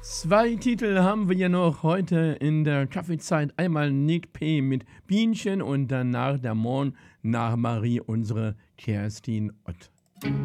2 Titel haben wir ja noch heute in der Kaffeezeit. Einmal Nick P. mit Bienchen und danach der Morgen nach Marie, unsere Kerstin Ott.